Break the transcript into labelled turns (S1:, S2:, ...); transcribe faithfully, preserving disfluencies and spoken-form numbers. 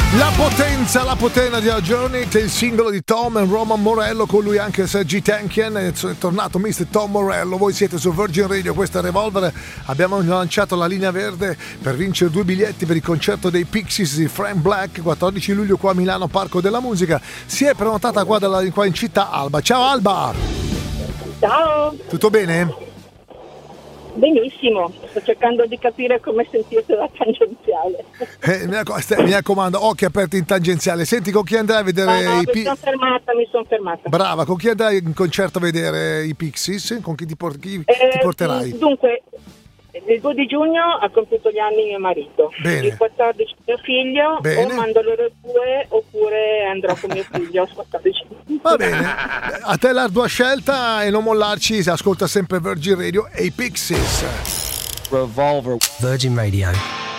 S1: La potenza, la potenza di A Journey, che è il singolo di Tom e Roman Morello, con lui anche Sergi Tankian. È tornato mister Tom Morello. Voi siete su Virgin Radio, questa è Revolver. Abbiamo lanciato la linea verde per vincere due biglietti per il concerto dei Pixies di Frank Black, quattordici luglio qua a Milano, Parco della Musica. Si è prenotata qua, dalla, qua in città Alba. Ciao Alba!
S2: Ciao!
S1: Tutto bene?
S2: Benissimo, sto cercando di capire come sentirsi la tangenziale.
S1: Eh, mi, raccomando, mi raccomando, occhi aperti in tangenziale. Senti, con chi andrai a vedere
S2: no, no,
S1: i Pixies?
S2: Mi sono fermata, mi sono fermata.
S1: Brava, con chi andrai in concerto a vedere i Pixies? Con chi ti, por- chi
S2: eh,
S1: ti porterai?
S2: Dunque, il due di giugno ha compiuto gli anni mio marito.
S1: Bene.
S2: Il quattordici mio figlio.
S1: Bene.
S2: O mando loro due oppure andrò con mio figlio a quattordici.
S1: Va bene, a te l'ardua scelta e non mollarci, ascolta sempre Virgin Radio e i Pixies.
S3: Revolver. Virgin Radio.